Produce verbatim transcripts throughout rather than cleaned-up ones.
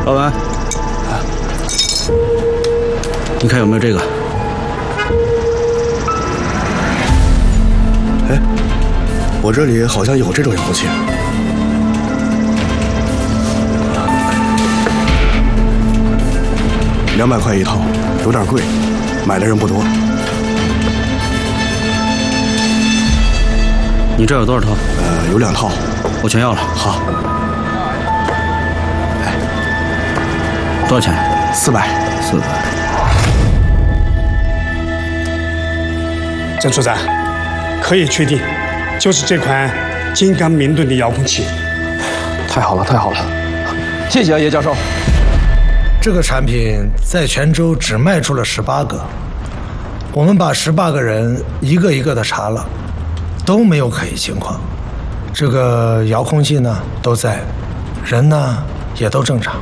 老板，你看有没有这个？ 哎，我这里好像有这种遥控器。两百块一套，有点贵，买的人不多。 你这有多少套？ 呃，有两套， 我全要了。 好。哎， 多少钱？ 四百。 四百。 郑处长，可以确定，就是这款金刚明盾的遥控器。 太好了，太好了！ 谢谢啊，叶教授。 这个产品在泉州只卖出了十八个，我们把十八个人一个一个的查了，都没有可疑情况。这个遥控器呢都在，人呢也都正常。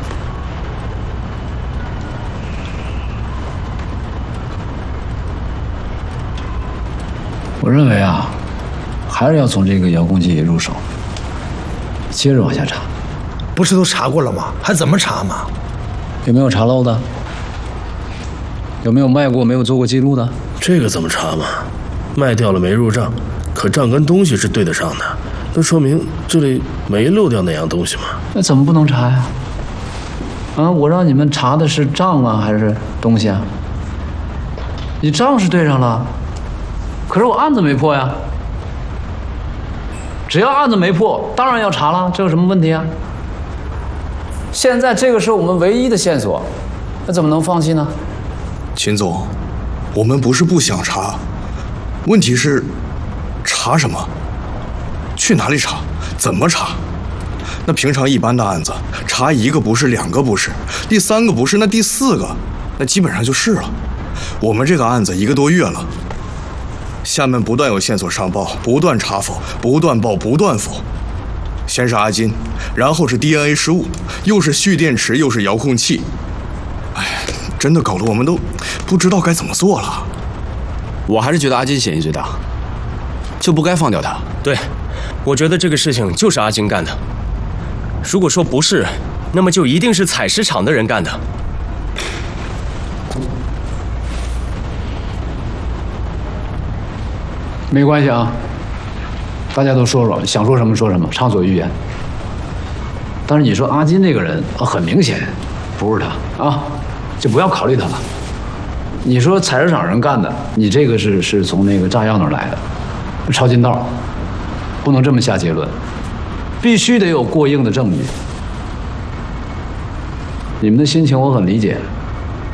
我认为啊，还是要从这个遥控器入手，接着往下查。 不是都查过了吗？还怎么查嘛？ 有没有查漏的？有没有卖过没有做过记录的？ 这个怎么查嘛？卖掉了没入账，可账跟东西是对得上的，那说明这里没漏掉哪样东西嘛。 那怎么不能查呀？啊，我让你们查的是账啊，还是东西啊？你账是对上了，可是我案子没破呀。只要案子没破，当然要查了，这有什么问题啊？现在这个是我们唯一的线索，那怎么能放弃呢？ 秦总，我们不是不想查，问题是查什么？去哪里查？怎么查？那平常一般的案子，查一个不是，两个不是，第三个不是，那第四个，那基本上就是了。我们这个案子一个多月了，下面不断有线索上报，不断查否，不断报，不断否。先是阿金，然后是 D N A 失误，又是蓄电池，又是遥控器。哎，真的搞得我们都不知道该怎么做了。 我还是觉得阿金嫌疑最大，就不该放掉他。 对，我觉得这个事情就是阿金干的。如果说不是，那么就一定是采石场的人干的。 没关系啊，大家都说说，想说什么说什么，畅所欲言。但是你说阿金这个人啊，很明显不是他啊，就不要考虑他了。你说采石场人干的，你这个是是从那个炸药那儿来的，抄近道，不能这么下结论，必须得有过硬的证据。你们的心情我很理解。